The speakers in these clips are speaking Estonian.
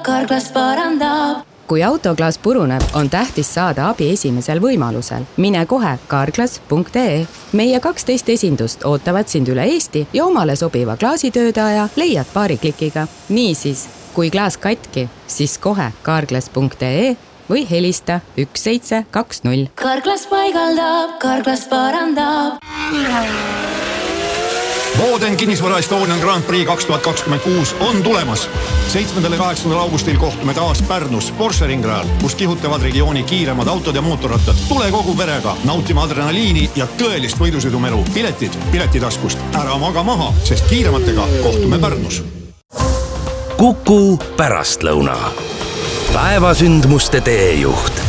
Carglass parandab. Kui autoklaas puruneb, on tähtis saada abi esimesel võimalusel. Mine kohe carglass.ee. Meie 12 esindust ootavad sind üle Eesti ja omale sobiva klaasitöödaja leiad paari klikiga. Niisiis, kui klaas katki, siis kohe carglass.ee või helista 1720. Carglass paigaldab, Carglass parandab. Boden kinnisvara Estonian Grand Prix 2026 on tulemas. 7. ja 8. augustil kohtume taas Pärnus Porsche ringrajal, kus kihutavad regiooni kiiremad autod ja mootorrattad. Tule kogu perega nautima adrenaliini ja tõelist võidusõidumelu. Piletid piletitaskust. Ära maga maha, sest kiirematega kohtume Pärnus. Kuku pärastlõuna. Päevasündmuste teejuht.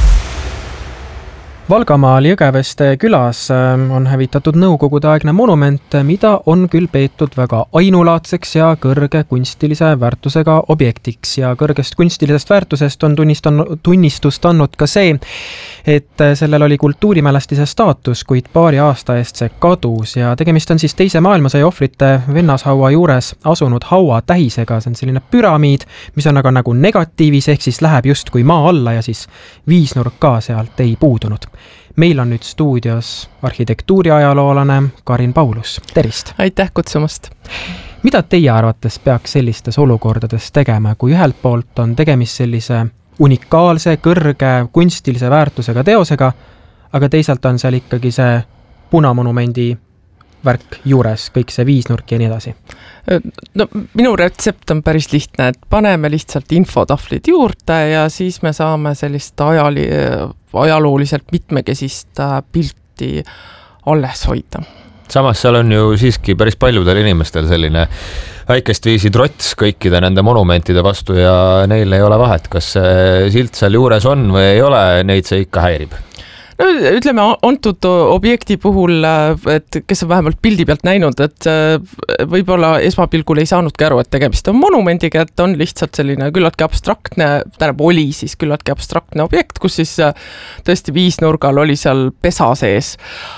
Valgamaal Jõgeveste külas on hävitatud nõukogudeaegne monument, mida on küll peetud väga ainulaadseks ja kõrge kunstilise väärtusega objektiks. Ja kõrgest kunstilisest väärtusest on tunnistust andnud ka see, et sellel oli kultuurimälestise staatus, kuid paari aasta eest see kadus. Ja tegemist on siis teise maailmasõja ohvrite vennashaua juures asunud hauatähisega. See on selline püramiid, mis on aga nagu negatiivis, ehk siis läheb just kui maa alla ja siis viisnurk ka sealt ei puudunud. Meil on nüüd stuudios arhitektuuriajaloolane Karin Paulus. Tervist! Aitäh kutsumast! Mida teie arvates peaks sellistes olukordades tegema, kui ühelt poolt on tegemist sellise unikaalse, kõrge, kunstilise väärtusega teosega, aga teisalt on seal ikkagi see punamonumendi värk juures, kõik see viisnurk ja nii edasi? No, minu retsept on päris lihtne, et paneme lihtsalt infotahvlid juurde ja siis me saame sellist ajalooliselt mitmekesist pilti alles hoida. Samas seal on ju siiski päris paljudel inimestel selline väikest viisi trots kõikide nende monumentide vastu ja neil ei ole vahet, kas see silt seal juures on või ei ole, neid see ikka häirib. No, ütleme, antud objekti puhul, et kes on vähemalt pildi pealt näinud, et võib-olla esmapilgul ei saanudki aru, et tegemist on monumendiga, et on lihtsalt selline küllaltki abstraktne, oli siis küllaltki abstraktne objekt, kus siis tõesti viisnurgal oli seal pesa sees.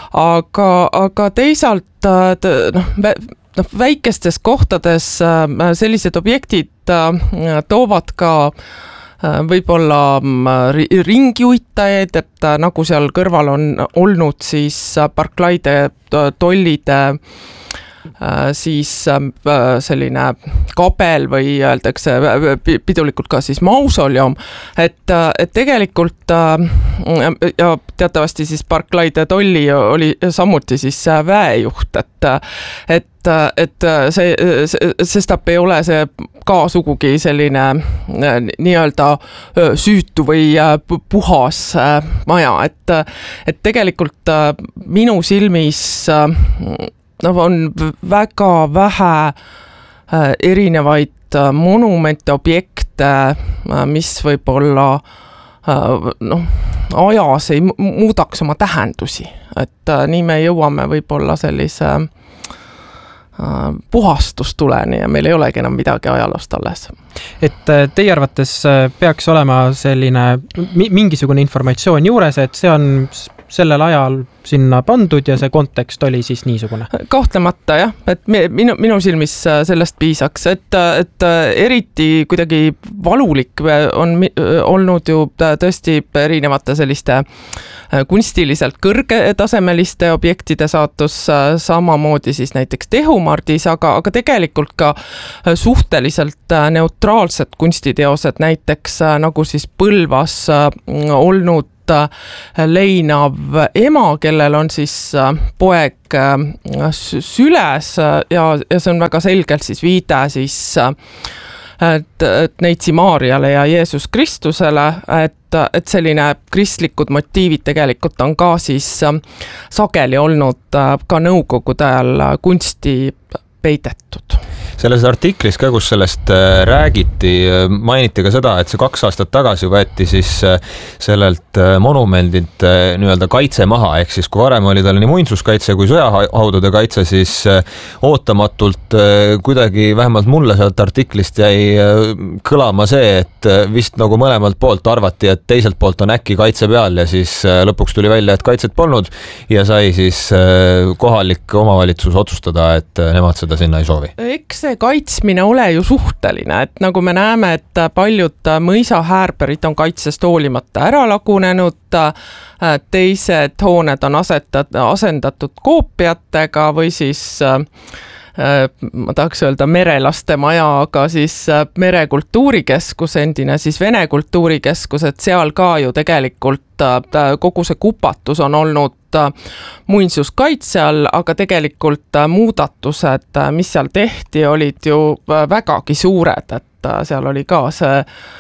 Aga teisalt väikestes kohtades sellised objektid toovad ka võib-olla ringiuitajaid, et nagu seal kõrval on olnud siis Barclayde tollide siis selline kabel või öeldakse pidulikult ka siis mausoleum, et tegelikult ja teatavasti siis Barclayde tolli oli samuti siis väejuht, et sestap ei ole see ka sugugi selline nii-öelda süütu või puhas maja, et tegelikult minu silmis on väga vähe erinevaid monumente, objekte, mis võib-olla ajas ei muudaks oma tähendusi, et nii me jõuame võib-olla sellise puhastustuleni ja meil ei olegi enam midagi ajaloost alles. Et teie arvates peaks olema selline mingisugune informatsioon juures, et see on sellel ajal sinna pandud ja see kontekst oli siis niisugune? Kahtlemata jah, et minu silmis sellest piisaks, et eriti kuidagi valulik on olnud ju tõesti erinevate selliste kunstiliselt kõrgetasemeliste objektide saatus, samamoodi siis näiteks Tehumardis, aga tegelikult ka suhteliselt neutraalsed kunstiteosed, näiteks nagu siis Põlvas olnud leinav ema, kellel on siis poeg süles ja see on väga selgelt siis viide siis Neitsi Maarjale ja Jeesus Kristusele, et selline kristlikud motiivid tegelikult on ka siis sageli olnud ka nõukogude ajal kunsti peidetud. Selles artiklis ka, kus sellest räägiti, mainiti ka seda, et see 2 aastat tagasi võeti siis sellelt monumendilt nii-öelda kaitse maha, ehk siis kui varem oli tal nii muinsuskaitse kui sõjahaudude kaitse, siis ootamatult kuidagi vähemalt mulle sealt artiklist jäi kõlama see, et vist nagu mõlemalt poolt arvati, et teiselt poolt on äkki kaitse peal ja siis lõpuks tuli välja, et kaitset polnud ja sai siis kohalik omavalitsus otsustada, et nemad seda sinna ei soovi. Eks see see kaitsmine ole ju suhteline, et nagu me näeme, et paljud mõisahäärberid on kaitsest hoolimata ära lagunenud, teised hooned on asendatud koopiatega või siis ma tahaks öelda merelaste maja, aga siis Merekultuurikeskus, endine siis Vene kultuurikeskus, et seal ka ju tegelikult kogu see kupatus on olnud muinsuskaitse all, aga tegelikult muudatused, mis seal tehti, olid ju vägagi suured, et seal oli ka see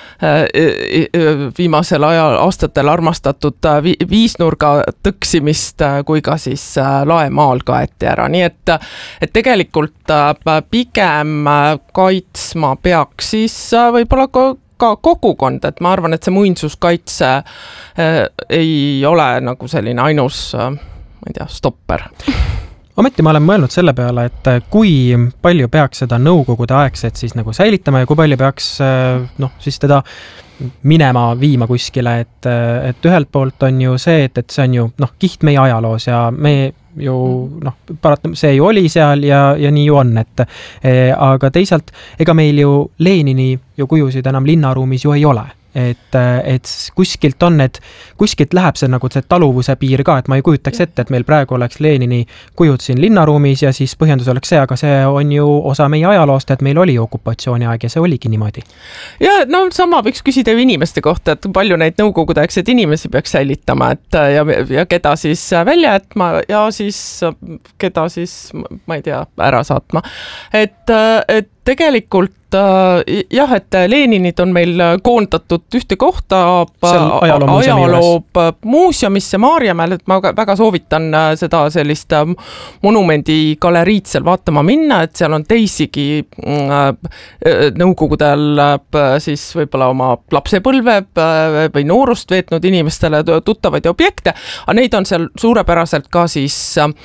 viimasel ajal aastatel armastatud viisnurga tõksimist, kui ka siis laemaal kaeti ära, nii et tegelikult pigem kaitsma peaks siis võib-olla ka kogukond, et ma arvan, et see muinsuskaitse ei ole nagu selline ainus, ma ei tea, stopper. Ometi ma olen mõelnud selle peale, et kui palju peaks seda nõukogude aegset siis nagu säilitama ja kui palju peaks siis teda minema viima kuskile, et ühelt poolt on ju see, et see on ju kiht meie ajaloos ja me ju see ju oli seal ja nii ju on, et aga teisalt ega meil ju Lenini ju kujusid enam linnaruumis ju ei ole. Et kuskilt on kuskilt läheb see nagu see taluvuse piir ka, et ma ei kujutaks ette, et meil praegu oleks Lenini kujud siin linnaruumis ja siis põhjendus oleks see, aga see on ju osa meie ajaloost, et meil oli okupatsiooniaeg ja see oligi niimoodi. Ja sama võiks küsida ju inimeste kohta, et palju neid nõukogudeaegseid inimesi peaks säilitama, et ja keda siis välja jätma ja siis keda siis, ma ei tea, ära saatma. Et tegelikult jah, et Leninid on meil koondatud ühte kohta ajaloo muuseumisse Maarjamäel, et ma väga soovitan seda sellist monumendi galeriid seal vaatama minna, et seal on teisigi nõukogude ajal siis võib-olla oma lapsepõlve või noorust veetnud inimestele tuttavaid objekte, aga neid on seal suurepäraselt ka siis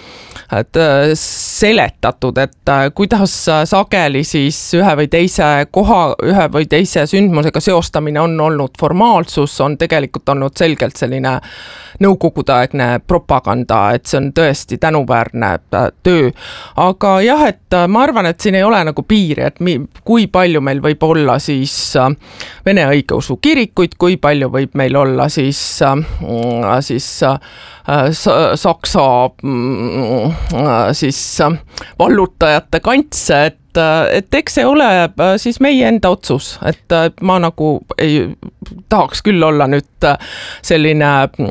seletatud, et kuidas sageli siis ühe või teise sündmusega seostamine on olnud formaalsus, on tegelikult olnud selgelt selline nõukogudeaegne propaganda, et see on tõesti tänuväärne töö. Aga jah, et ma arvan, et siin ei ole nagu piiri, et kui palju meil võib olla siis Vene õigeusu kirikuid, kui palju võib meil olla siis Saksa siis vallutajate kantse, et eks see ole siis meie enda otsus, et ma nagu ei tahaks küll olla nüüd selline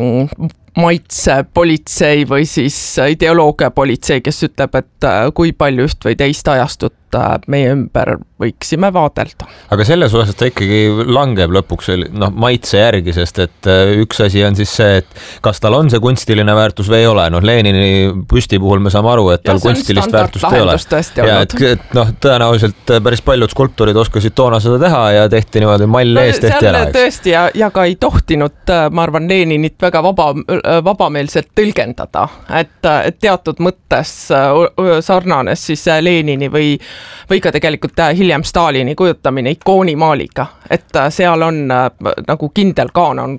maitsepolitsei või siis ideoloogiapolitsei, kes ütleb, et kui palju üht või teist ajastut meie ümber võiksime vaadelda. Aga selles osas ta ikkagi langeb lõpuks maitse järgi, sest et üks asi on siis see, et kas tal on see kunstiline väärtus või ei ole. Lenini püsti puhul me saame aru, et tal kunstilist väärtust ei ole. Ja et tõenäoliselt päris paljud skulpturid oskasid toona seda teha ja tehti niimoodi mall ees tehti ära. Tõesti ja ka ei tohtinud, ma arvan, Leninit väga vabameelselt tõlgendada, et teatud mõttes sarnanes siis Lenini või ka tegelikult hiljem Stalini kujutamine ikoonimaaliga, et seal on nagu kindel kaanon,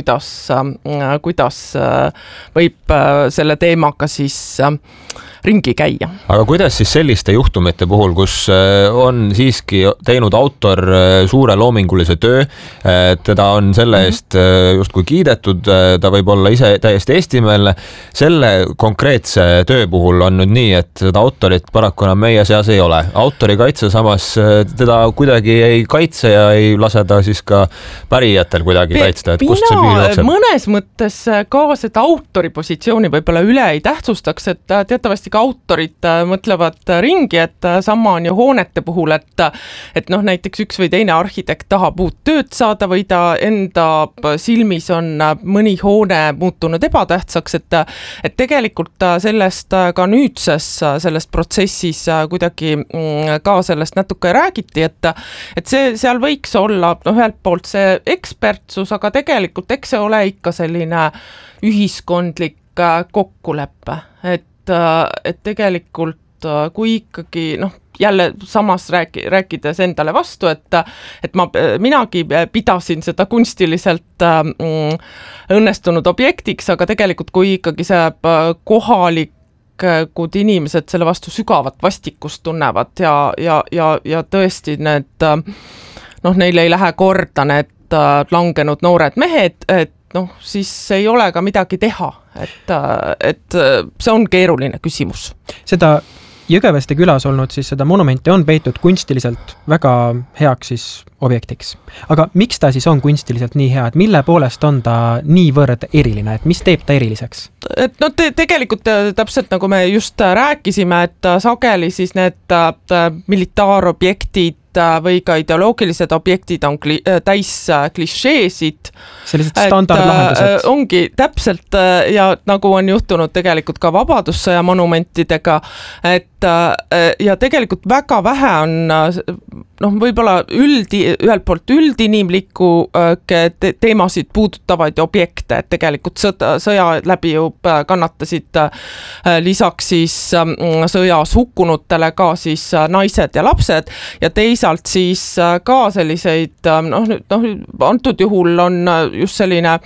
kuidas võib selle teemaga siis ringi käia. Aga kuidas siis selliste juhtumite puhul, kus on siiski teinud autor suure loomingulise töö, teda on selle eest justkui kiidetud, ta võib olla ise täiesti eestimeelne, selle konkreetse töö puhul on nüüd nii, et seda autorit paraku enam meie seas ei ole. Autori kaitse samas teda kuidagi ei kaitse ja ei lase ta siis ka pärijatel kuidagi kaitsta, et kust see piir jookseb? Mõnes mõttes ka seda autori positsiooni võib-olla üle ei tähtsustaks, et teatavasti autorid mõtlevad ringi, et sama on ju hoonete puhul, et näiteks üks või teine arhitekt tahab uut tööd saada või ta enda silmis on mõni hoone muutunud ebatähtsaks, et tegelikult sellest ka nüüdses selles protsessis kuidagi ka sellest natuke räägiti, et seal võiks olla ühelt poolt see ekspertsus, aga tegelikult eks see ole ikka selline ühiskondlik kokkulepe, et tegelikult kui ikkagi jälle samas rääkides endale vastu, et minagi pidasin seda kunstiliselt õnnestunud objektiks, aga tegelikult kui ikkagi see kohalik kohalikud inimesed selle vastu sügavat vastikust tunnevad ja tõesti need, neil ei lähe korda need langenud noored mehed, et siis ei ole ka midagi teha, et see on keeruline küsimus. Seda Jõgeveste külas olnud siis seda monumenti on peitud kunstiliselt väga heaks siis objektiks. Aga miks ta siis on kunstiliselt nii hea, et mille poolest on ta niivõrd eriline, et mis teeb ta eriliseks? Et tegelikult täpselt nagu me just rääkisime, et sageli siis need militaarobjektid või ka ideoloogilised objektid on täis klišeesid. Sellised standardlahendused. Ongi täpselt ja nagu on juhtunud tegelikult ka Vabadussõja monumentidega, ja tegelikult väga vähe on võib-olla ühelt poolt üldinimlikku teemasid puudutavaid objekte, et tegelikult sõja läbi ju kannatasid lisaks siis sõjas hukkunutele ka siis naised ja lapsed ja teisalt siis ka selliseid, antud juhul on just selline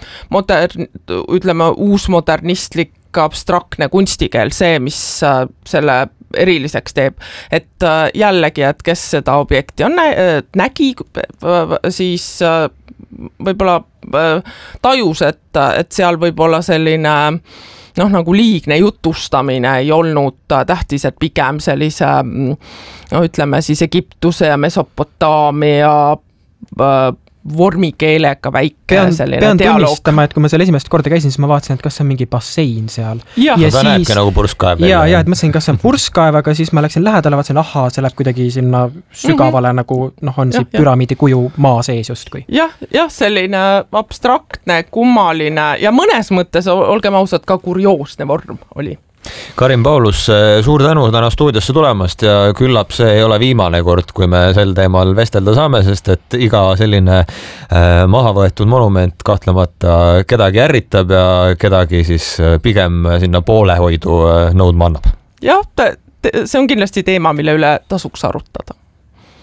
uusmodernistlik abstraktne kunstikeel, see, mis selle eriliseks teeb, et jällegi, et kes seda objekti on nägi, siis võib-olla tajus, et seal võib-olla selline nagu liigne jutustamine ei olnud tähtis, et pigem sellise, ütleme siis Egiptuse ja Mesopotaamia vormikeelega väike selline pean dialoog. Pean tunnistama, et kui ma seal esimest korda käisin, siis ma vaatasin, et kas see on mingi bassein seal. Ja ta siis näebki nagu purskkaev. Ja, et mõtlesin, kas see on purskkaev, aga siis ma läksin lähedale, vaatasin, see läheb kuidagi sinna sügavale nagu on see püramiidi kuju maa sees justkui. Jah, selline abstraktne, kummaline ja mõnes mõttes, olgem ausad, ka kurioosne vorm oli. Karin Paulus, suur tänu täna stuudiosse tulemast ja küllap see ei ole viimane kord, kui me sel teemal vestelda saame, sest et iga selline maha võetud monument kahtlemata kedagi ärritab ja kedagi siis pigem sinna poolehoidu nõudma annab. Jah, see on kindlasti teema, mille üle tasuks arutada.